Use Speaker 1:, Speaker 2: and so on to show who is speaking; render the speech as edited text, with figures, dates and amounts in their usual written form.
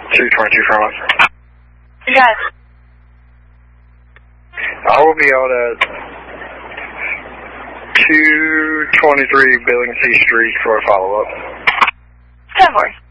Speaker 1: 222 Charlotte.
Speaker 2: Yes.
Speaker 1: I will be out at 223 Billings Street for a follow-up.
Speaker 2: 10-4.